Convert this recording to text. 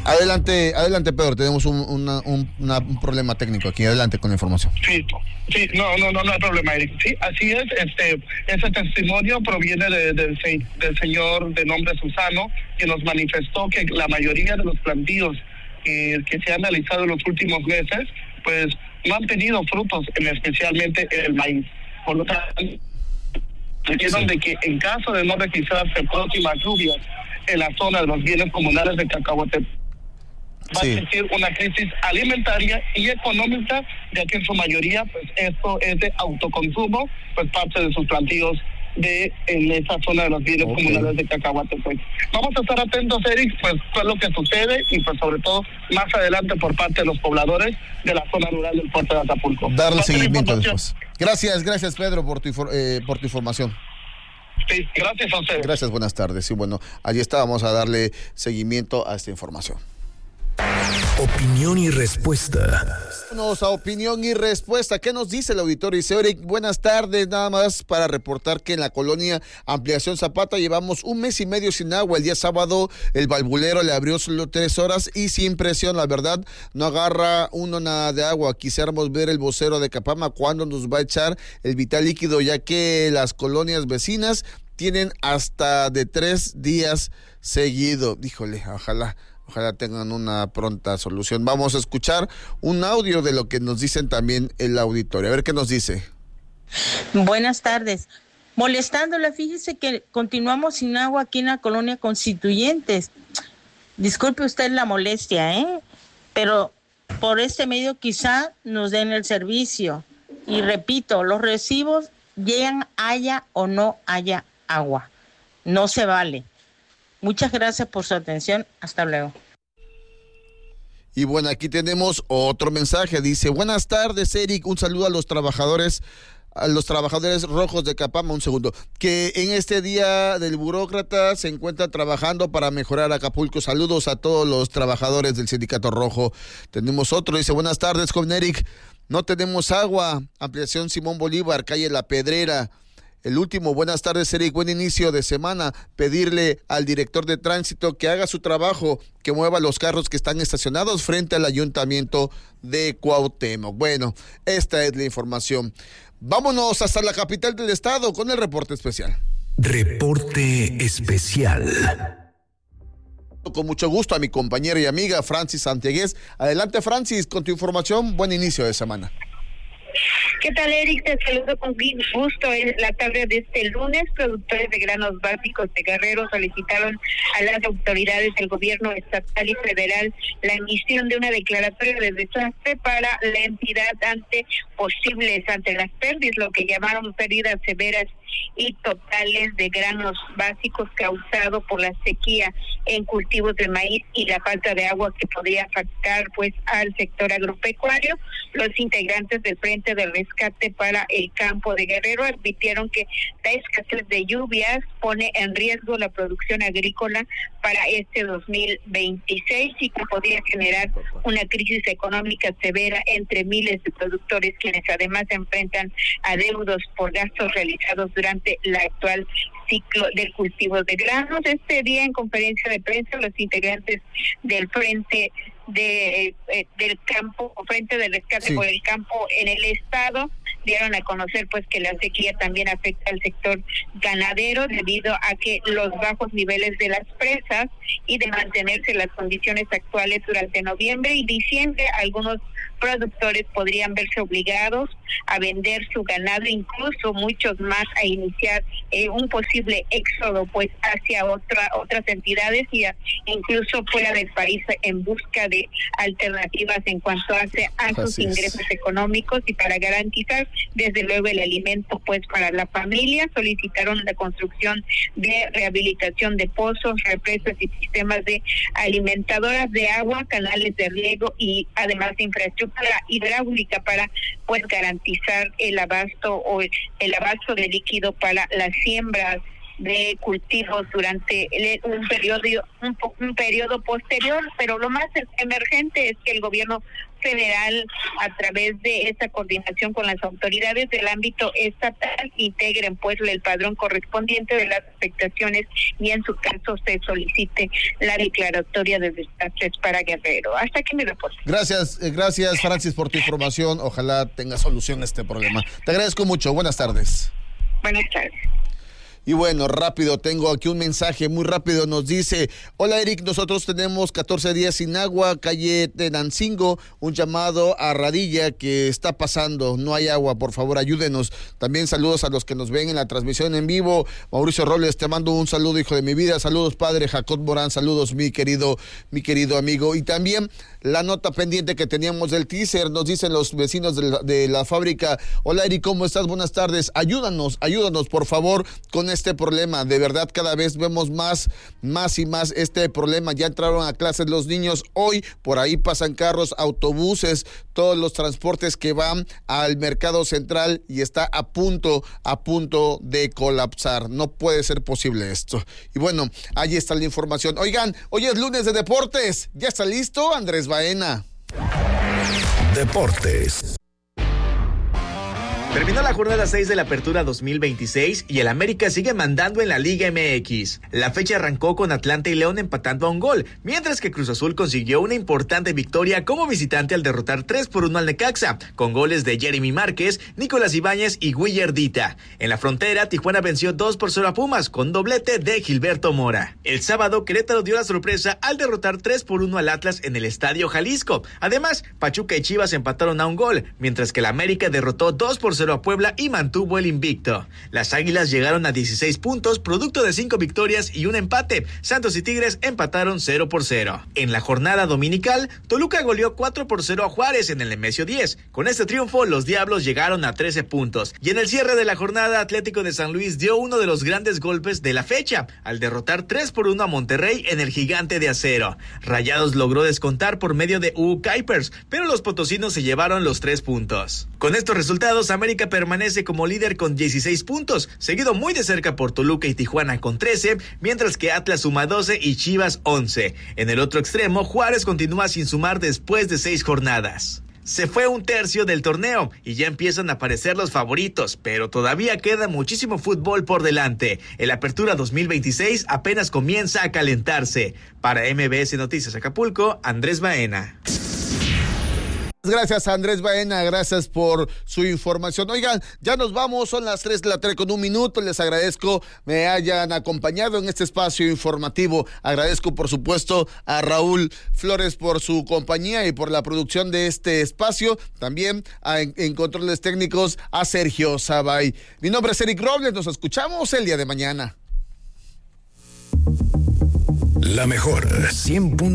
Adelante Pedro, tenemos un problema técnico aquí, adelante con la información. Sí, no hay problema, Eric. Sí, así es, ese testimonio proviene del señor de nombre Susano, que nos manifestó que la mayoría de los plantíos que se han realizado en los últimos meses, pues no han tenido frutos, especialmente el maíz. Por lo tanto, dijeron de que en caso de no registrarse próximas lluvias en la zona de los bienes comunales de Cacahuatepec, va a existir una crisis alimentaria y económica, ya que en su mayoría pues esto es de autoconsumo, pues parte de sus plantíos en esa zona de los bienes comunales de Cacahuatepec. Vamos a estar atentos, Eric, pues qué es lo que sucede y pues sobre todo más adelante por parte de los pobladores de la zona rural del puerto de Acapulco. Darle seguimiento después. Gracias Pedro por tu información. Sí, gracias a ustedes. Gracias, buenas tardes. Y bueno, allí está, vamos a darle seguimiento a esta información. Opinión y respuesta. Vámonos a opinión y respuesta. ¿Qué nos dice el auditorio? Dice, Eric, buenas tardes, nada más para reportar que en la colonia Ampliación Zapata llevamos 1 mes y medio sin agua. El día sábado el valvulero le abrió solo 3 horas y sin presión, la verdad, no agarra uno nada de agua. Quisiéramos ver el vocero de Capama cuándo nos va a echar el vital líquido, ya que las colonias vecinas tienen hasta de 3 días seguido. Híjole, ojalá tengan una pronta solución. Vamos a escuchar un audio de lo que nos dicen también el auditorio. A ver qué nos dice. Buenas tardes. Molestándola, fíjese que continuamos sin agua aquí en la colonia Constituyentes. Disculpe usted la molestia, pero por este medio quizá nos den el servicio. Y repito, los recibos llegan haya o no haya agua. No se vale. Muchas gracias por su atención. Hasta luego. Y bueno, aquí tenemos otro mensaje. Dice, buenas tardes, Eric. Un saludo a los trabajadores rojos de Capama. Un segundo. Que en este día del burócrata se encuentran trabajando para mejorar Acapulco. Saludos a todos los trabajadores del Sindicato Rojo. Tenemos otro. Dice, buenas tardes, joven Eric. No tenemos agua. Ampliación Simón Bolívar, calle La Pedrera. El último, buenas tardes, Eric, buen inicio de semana. Pedirle al director de tránsito que haga su trabajo, que mueva los carros que están estacionados frente al ayuntamiento de Cuauhtémoc. Bueno, esta es la información. Vámonos hasta la capital del estado con el reporte especial. Reporte especial. Con mucho gusto a mi compañera y amiga Francis Santiagués. Adelante, Francis, con tu información. Buen inicio de semana. ¿Qué tal, Eric? Te saludo con gusto. En la tarde de este lunes, productores de granos básicos de Guerrero solicitaron a las autoridades del gobierno estatal y federal la emisión de una declaratoria de desastre para la entidad ante las pérdidas, lo que llamaron pérdidas severas y totales de granos básicos causado por la sequía en cultivos de maíz y la falta de agua que podría afectar pues al sector agropecuario. Los integrantes del Frente de Rescate para el Campo de Guerrero advirtieron que la escasez de lluvias pone en riesgo la producción agrícola para este 2026 y que podría generar una crisis económica severa entre miles de productores, quienes además se enfrentan a adeudos por gastos realizados durante la actual ciclo del cultivo de granos. Este día, en conferencia de prensa, los integrantes del Frente del Campo, Frente del Rescate por el Campo en el estado, dieron a conocer pues que la sequía también afecta al sector ganadero debido a que los bajos niveles de las presas y de mantenerse las condiciones actuales durante noviembre y diciembre, algunos productores podrían verse obligados a vender su ganado, incluso muchos más a iniciar un posible éxodo pues hacia otras entidades y incluso fuera del país en busca de alternativas en cuanto a sus ingresos económicos y para garantizar desde luego el alimento pues para la familia. Solicitaron la construcción de rehabilitación de pozos, represas y sistemas de alimentadoras de agua, canales de riego y además de infraestructura hidráulica para pues garantizar el abasto de líquido para las siembras de cultivos durante un periodo posterior, pero lo más emergente es que el gobierno federal, a través de esta coordinación con las autoridades del ámbito estatal, integren pues el padrón correspondiente de las afectaciones y en su caso se solicite la declaratoria de desastres para Guerrero. Hasta aquí mi reporte. Gracias, Francis, por tu información. Ojalá tenga solución a este problema. Te agradezco mucho. Buenas tardes. Buenas tardes. Y bueno, rápido, tengo aquí un mensaje muy rápido, nos dice: hola Eric, nosotros tenemos 14 días sin agua, calle Tenancingo, un llamado a Radilla que está pasando, no hay agua, por favor ayúdenos. También saludos a los que nos ven en la transmisión en vivo. Mauricio Robles, te mando un saludo, hijo de mi vida, saludos padre. Jacob Morán, saludos mi querido amigo. Y también la nota pendiente que teníamos del teaser, nos dicen los vecinos de la fábrica: hola Eric, ¿cómo estás? Buenas tardes, ayúdanos por favor con este problema. De verdad, cada vez vemos más y más este problema. Ya entraron a clases los niños hoy, por ahí pasan carros, autobuses, todos los transportes que van al mercado central y está a punto de colapsar. No puede ser posible esto. Y bueno, ahí está la información. Oigan, hoy es lunes de deportes. ¿Ya está listo Andrés Baena? Deportes. Terminó la jornada 6 de la Apertura 2026 y el América sigue mandando en la Liga MX. La fecha arrancó con Atlanta y León empatando a un gol, mientras que Cruz Azul consiguió una importante victoria como visitante al derrotar 3-1 al Necaxa, con goles de Jeremy Márquez, Nicolás Ibáñez y Guiller Dita. En la frontera, Tijuana venció 2-0 a Pumas, con doblete de Gilberto Mora. El sábado, Querétaro dio la sorpresa al derrotar 3-1 al Atlas en el Estadio Jalisco. Además, Pachuca y Chivas empataron a un gol, mientras que el América derrotó 2-0 a Puebla y mantuvo el invicto. Las Águilas llegaron a 16 puntos, producto de 5 victorias y un empate. Santos y Tigres empataron 0-0. En la jornada dominical, Toluca goleó 4-0 a Juárez en el Nemesio 10. Con este triunfo, los Diablos llegaron a 13 puntos. Y en el cierre de la jornada, Atlético de San Luis dio uno de los grandes golpes de la fecha, al derrotar 3-1 a Monterrey en el Gigante de Acero. Rayados logró descontar por medio de Hugo Kuipers, pero los potosinos se llevaron los 3 puntos. Con estos resultados, América permanece como líder con 16 puntos, seguido muy de cerca por Toluca y Tijuana con 13, mientras que Atlas suma 12 y Chivas 11. En el otro extremo, Juárez continúa sin sumar después de 6 jornadas. Se fue un tercio del torneo y ya empiezan a aparecer los favoritos, pero todavía queda muchísimo fútbol por delante. El Apertura 2026 apenas comienza a calentarse. Para MBS Noticias Acapulco, Andrés Baena. Gracias Andrés Baena, gracias por su información. Oigan, ya nos vamos, son las 3 de la tarde con 1 minuto. Les agradezco me hayan acompañado en este espacio informativo. Agradezco por supuesto a Raúl Flores por su compañía y por la producción de este espacio. También en controles técnicos a Sergio Sabay. Mi nombre es Eric Robles, nos escuchamos el día de mañana. La mejor 100.